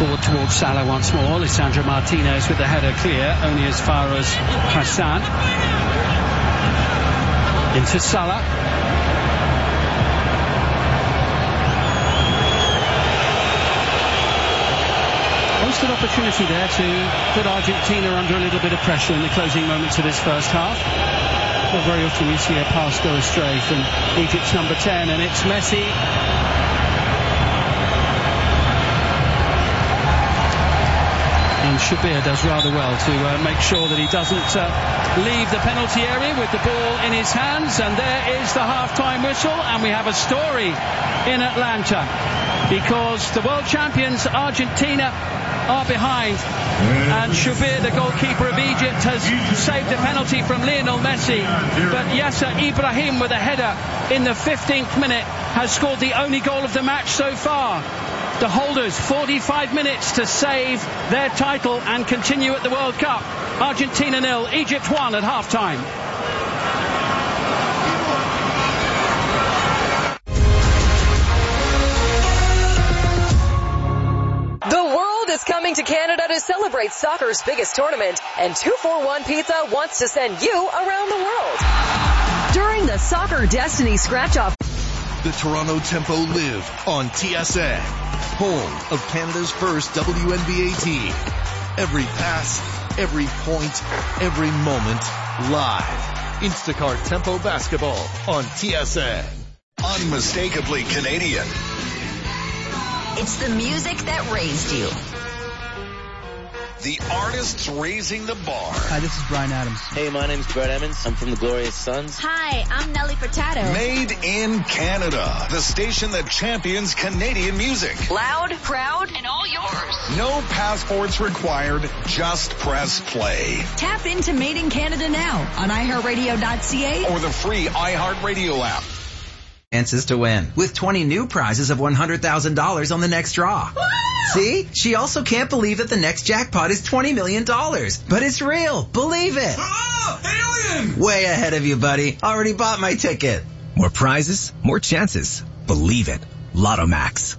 forward towards Salah once more. Lisandro Martinez with the header clear, only as far as Hassan. Into Salah. Wasted opportunity there to put Argentina under a little bit of pressure in the closing moments of this first half. Well, very often you see a pass go astray from Egypt's number 10, and it's Messi. And Shabir does rather well to make sure that he doesn't leave the penalty area with the ball in his hands. And there is the half-time whistle, and we have a story in Atlanta, because the world champions Argentina are behind, and Shabir, the goalkeeper of Egypt, has saved a penalty from Lionel Messi, but Yasser Ibrahim with a header in the 15th minute has scored the only goal of the match so far. The holders 45 minutes to save their title and continue at the World Cup. Argentina 0, Egypt 1 at half-time. Is coming to Canada to celebrate soccer's biggest tournament, and 241 Pizza wants to send you around the world. During the Soccer Destiny Scratch-Off, the Toronto Tempo live on TSN, home of Canada's first WNBA team. Every pass, every point, every moment, live. Instacart Tempo Basketball on TSN. Unmistakably Canadian. It's the music that raised you. The artists raising the bar. Hi, this is Bryan Adams. Hey, my name's Brett Emmons. I'm from the Glorious Sons. Hi, I'm Nelly Furtado. Made in Canada. The station that champions Canadian music. Loud, proud, and all yours. No passports required. Just press play. Tap into Made in Canada now on iHeartRadio.ca or the free iHeartRadio app. Chances to win with 20 new prizes of $100,000 on the next draw. See? She also can't believe that the next jackpot is $20 million. But it's real. Believe it. Alien! Way ahead of you, buddy. Already bought my ticket. More prizes, more chances. Believe it. Lotto Max.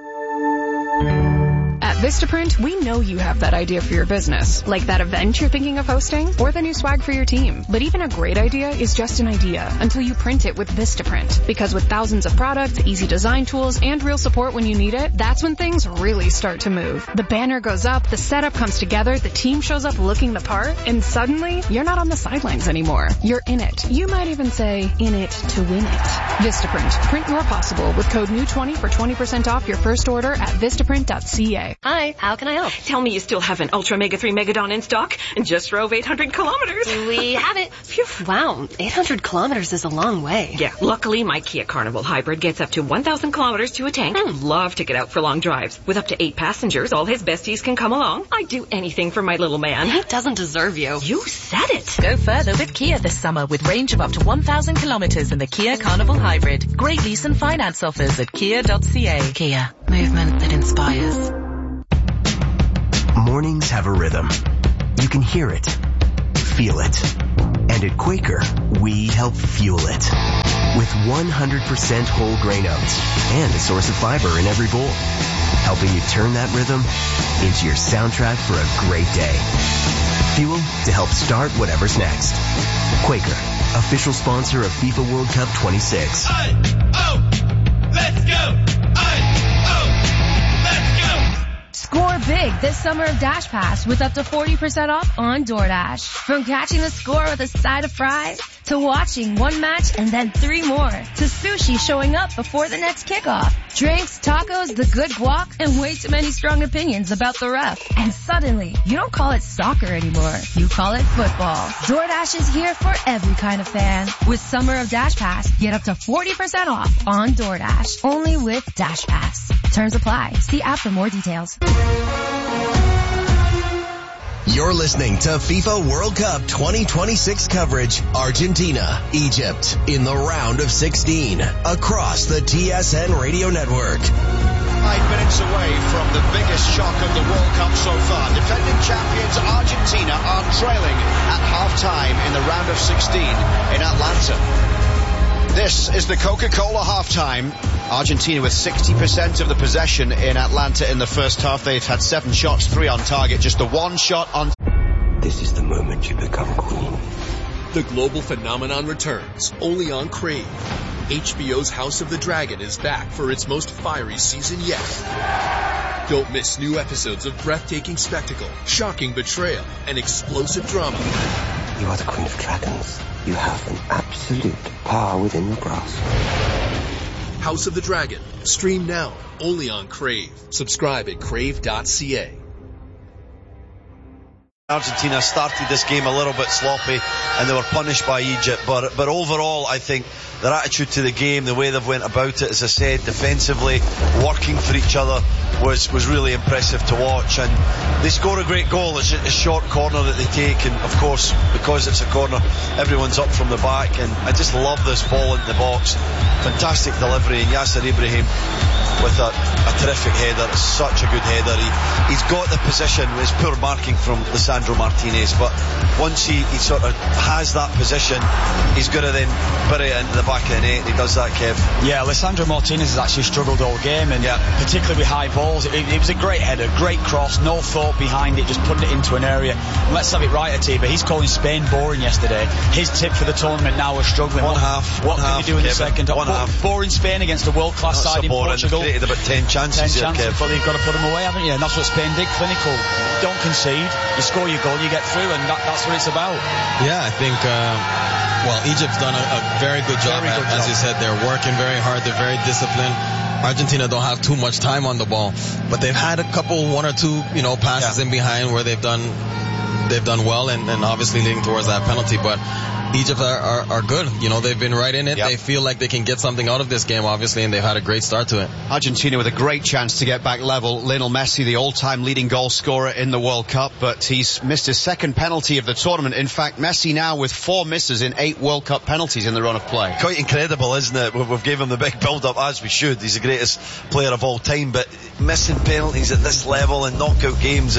At Vistaprint, we know you have that idea for your business, like that event you're thinking of hosting, or the new swag for your team. But even a great idea is just an idea until you print it with Vistaprint. Because with thousands of products, easy design tools, and real support when you need it, that's when things really start to move. The banner goes up, the setup comes together, the team shows up looking the part, and suddenly, you're not on the sidelines anymore. You're in it. You might even say, in it to win it. Vistaprint. Print your possible with code NEW20 for 20% off your first order at Vistaprint.ca. Hi, how can I help? Tell me you still have an Ultra Mega 3 Megadon in stock and just drove 800 kilometers. We have it. Phew. Wow, 800 kilometers is a long way. Yeah, luckily my Kia Carnival Hybrid gets up to 1,000 kilometers to a tank. Love to get out for long drives. With up to 8 passengers, all his besties can come along. I'd do anything for my little man. He doesn't deserve you. You said it. Go further with Kia this summer with range of up to 1,000 kilometers in the Kia Carnival Hybrid. Great lease and finance offers at kia.ca. Kia, movement that inspires. Mornings have a rhythm. You can hear it, feel it. And at Quaker, we help fuel it. With 100% whole grain oats and a source of fiber in every bowl. Helping you turn that rhythm into your soundtrack for a great day. Fuel to help start whatever's next. Quaker, official sponsor of FIFA World Cup 26. Let's go! Score big this summer of Dash Pass with up to 40% off on DoorDash. From catching the score with a side of fries, to watching one match and then 3 more, to sushi showing up before the next kickoff, drinks, tacos, the good guac, and way too many strong opinions about the ref. And suddenly, you don't call it soccer anymore. You call it football. DoorDash is here for every kind of fan. With Summer of Dash Pass, get up to 40% off on DoorDash. Only with Dash Pass. Terms apply. See app for more details. You're listening to FIFA World Cup 2026 coverage. Argentina, Egypt in the round of 16 across the TSN radio network. 8 minutes away from the biggest shock of the World Cup so far. Defending champions Argentina are trailing at half-time in the round of 16 in Atlanta. This is the Coca-Cola halftime. Argentina with 60% of the possession in Atlanta in the first half. They've had 7 shots, 3 on target, just the 1 shot on. This is the moment you become queen. The global phenomenon returns, only on Crave. HBO's House of the Dragon is back for its most fiery season yet. Don't miss new episodes of breathtaking spectacle, shocking betrayal, and explosive drama. You are the Queen of Dragons. You have an absolute power within your grasp. House of the Dragon. Stream now, only on Crave. Subscribe at crave.ca. Argentina started this game a little bit sloppy and they were punished by Egypt, but overall I think their attitude to the game, the way they've went about it, as I said, defensively, working for each other was really impressive to watch. And they score a great goal. It's a short corner that they take, and of course because it's a corner everyone's up from the back, and I just love this ball into the box. Fantastic delivery, and Yasser Ibrahim with a terrific header. It's such a good header. He's got the position. It's poor marking from Lisandro Martinez, but once he sort of has that position, he's going to then bury it into the back of the net. He does that, Kev. Yeah, Lisandro Martinez has actually struggled all game, and particularly with high balls. It was a great header, great cross, no thought behind it, just putting it into an area. And let's have it right, Atiba. He's calling Spain boring yesterday. His tip for the tournament now was struggling. One half. What can you do in the second half? Boring Spain against a world-class side in Portugal. They've created about 10 chances here, Kev. But you've got to put them away, haven't you? And that's what Spain did, clinical. Don't concede. You score your goal, you get through, and that's what it's about. Yeah, I think, Egypt's done a very good job. As you said, they're working very hard, they're very disciplined. Argentina don't have too much time on the ball, but they've had a couple, 1 or 2, passes in behind where they've done well, and obviously leading towards that penalty. But Egypt are good. They've been right in it. Yep. They feel like they can get something out of this game, obviously, and they've had a great start to it. Argentina with a great chance to get back level. Lionel Messi, the all-time leading goal scorer in the World Cup, but he's missed his second penalty of the tournament. In fact, Messi now with 4 misses in 8 World Cup penalties in the run of play. Quite incredible, isn't it? We've given him the big build-up, as we should. He's the greatest player of all time, but missing penalties at this level in knockout games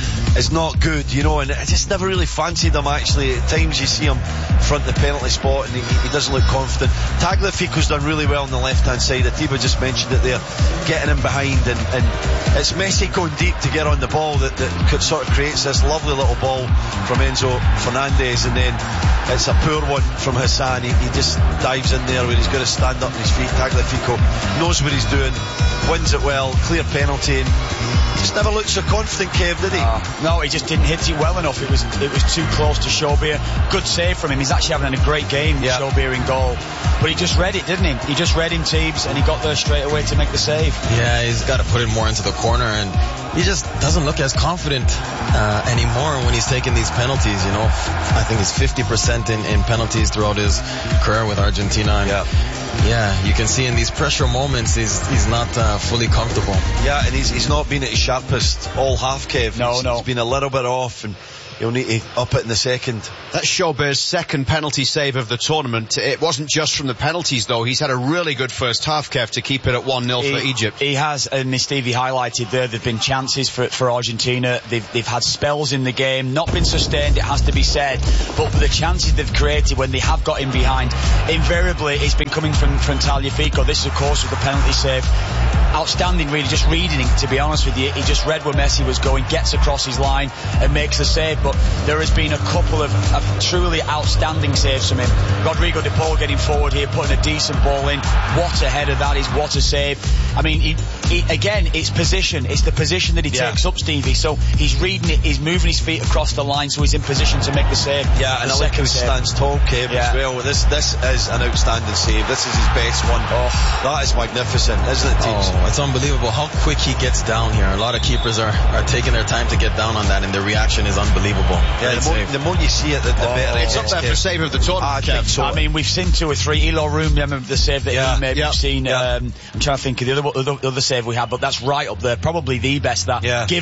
is not good, and I just never really fancied him, actually. At times you see him front the penalty spot and he doesn't look confident. Tagliafico's done really well on the left-hand side. Atiba just mentioned it there, getting him behind, and it's Messi going deep to get on the ball that sort of creates this lovely little ball from Enzo Fernandez, and then it's a poor one from Hassan. He just dives in there where he's got to stand up on his feet. Tagliafico knows what he's doing, wins it well, clear penalty, and just never looked so confident, Kev, did he? No, he just didn't hit it well enough. It was too close to Showbeer. Good save from him. He's actually having a great game, Showbeer in goal. But he just read it, didn't he? He just read him, Teebs, and he got there straight away to make the save. Yeah, he's got to put it more into the corner, and he just doesn't look as confident anymore when he's taking these penalties. I think he's 50% in penalties throughout his career with Argentina. And yeah, you can see in these pressure moments he's not fully comfortable. Yeah, and he's not been at his sharpest all half, Kev. No. He's been a little bit off, and he'll need to up it in the second. That's Showbeer's second penalty save of the tournament. It wasn't just from the penalties, though. He's had a really good first half, Kev, to keep it at 1-0 for Egypt. He has, and Stevie highlighted there, there've been chances for Argentina. They've had spells in the game, not been sustained, it has to be said, but the chances they've created when they have got in behind, invariably it's been coming from Tagliafico. This, of course, was the penalty save. Outstanding, really, just reading him, to be honest with you. He just read where Messi was going, gets across his line and makes the save. But there has been a couple of truly outstanding saves from him. Rodrigo de Paul getting forward here, putting a decent ball in. What a header that is, what a save. I mean, he again, it's position. It's the position that he takes up, Stevie. So he's reading it, he's moving his feet across the line, so he's in position to make the save. Yeah, and I like how he stands tall, Kev, as well. This is an outstanding save. This is his best one. Oh, that is magnificent, isn't it, teams? It's unbelievable how quick he gets down here. A lot of keepers are taking their time to get down on that, and the reaction is unbelievable. Yeah, the more you see it, the better. It's up there for save of the tournament. I mean, we've seen 2 or 3. Elo Room, remember the save that he made. We've seen, I'm trying to think of the other save we had, but that's right up there. Probably the best that, given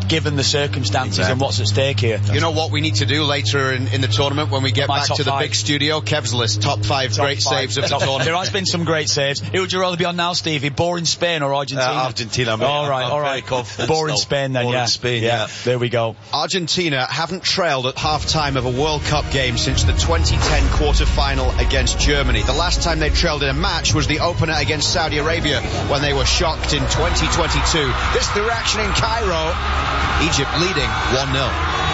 given the circumstances and what's at stake here. You know what we need to do later in the tournament when we get back to the big studio? Kev's list, top 5 great saves of the tournament. There has been some great saves. Who would you rather be on now, Stevie? Boring Spain or Argentina? Argentina, mate. All right. Boring Spain then, Boring Spain, yeah. There we go. Argentina haven't trailed at half-time of a World Cup game since the 2010 quarter-final against Germany. The last time they trailed in a match was the opener against Saudi Arabia when they were shocked in 2022. This is the reaction in Cairo. Egypt leading 1-0.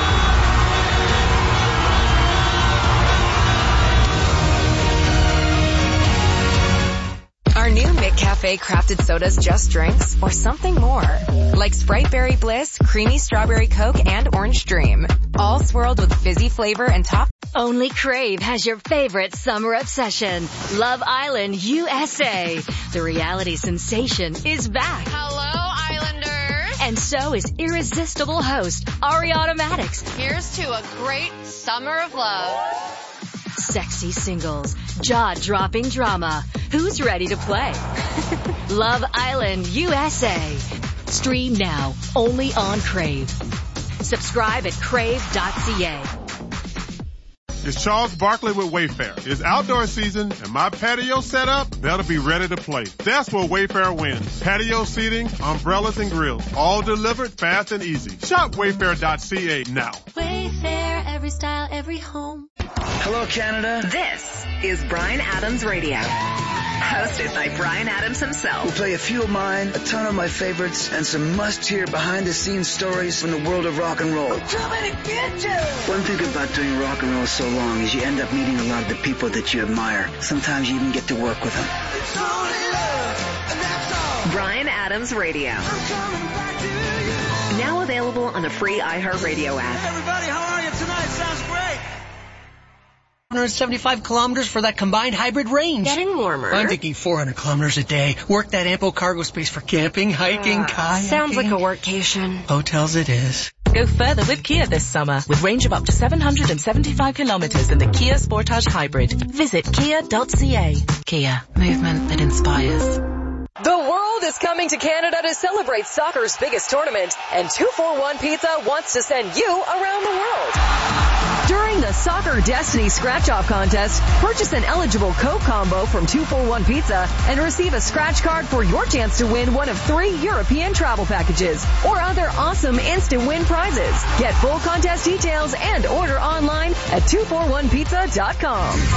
Are new McCafe crafted sodas just drinks or something more? Like Sprite Berry Bliss, Creamy Strawberry Coke, and Orange Dream. All swirled with fizzy flavor and top. Only Crave has your favorite summer obsession. Love Island USA. The reality sensation is back. Hello, Islanders. And so is irresistible host Ariana Madix. Here's to a great summer of love. Sexy singles, jaw-dropping drama. Who's ready to play? Love Island USA. Stream now, only on Crave. Subscribe at crave.ca. It's Charles Barkley with Wayfair. It's outdoor season and my patio set up better be ready to play. That's where Wayfair wins. Patio seating, umbrellas and grills, all delivered fast and easy. Shop wayfair.ca now. Wayfair, every style, every home. Hello, Canada. This is Bryan Adams Radio. Hosted by Bryan Adams himself. We'll play a few of mine, a ton of my favorites, and some must-hear behind-the-scenes stories from the world of rock and roll. I'm coming to get you! One thing about doing rock and roll so long is you end up meeting a lot of the people that you admire. Sometimes you even get to work with them. It's only love, and that's all. Bryan Adams Radio. I'm coming back to you. Now available on the free iHeartRadio app. Hey, everybody, how are you tonight? Sounds great. 175 kilometers for that combined hybrid range. Getting warmer. I'm thinking 400 kilometers a day. Work that ample cargo space for camping, hiking, kayaking. Sounds like a workcation. Hotels it is. Go further with Kia this summer with range of up to 775 kilometers in the Kia Sportage Hybrid. Visit kia.ca. Kia, movement that inspires. The world is coming to Canada to celebrate soccer's biggest tournament, and 241 Pizza wants to send you around the world. During the Soccer Destiny Scratch-Off Contest, purchase an eligible Coke combo from 241 Pizza and receive a scratch card for your chance to win one of 3 European travel packages or other awesome instant win prizes. Get full contest details and order online at 241pizza.com.